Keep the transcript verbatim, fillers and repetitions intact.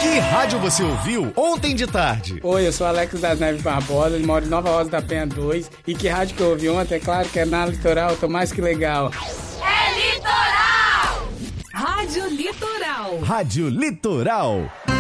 Que rádio você ouviu ontem de tarde? Oi, eu sou Alex das Neves Barbosa, moro em Nova Rosa da Penha dois. E que rádio que eu ouvi ontem, é claro que é na Litoral, tô mais que legal. É Litoral! Rádio Litoral. Rádio Litoral.